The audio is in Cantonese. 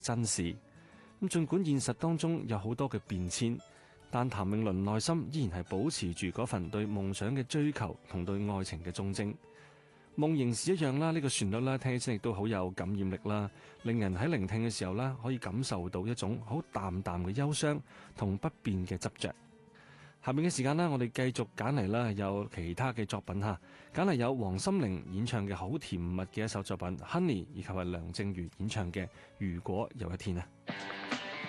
真事。咁儘管現實當中有好多嘅變遷，但譚詠麟內心依然係保持住嗰份對夢想嘅追求同對愛情嘅忠貞。夢仍是一樣啦，呢個旋律啦，聽起身亦都好有感染力啦，令人喺聆聽嘅時候啦，可以感受到一種好淡淡嘅憂傷同不變嘅執着。下面嘅時間啦，我哋繼續揀嚟啦，有其他嘅作品嚇，揀嚟有黃心玲演唱嘅好甜蜜嘅一首作品《Honey》，以及係梁靜茹演唱嘅《如果有一天》啊。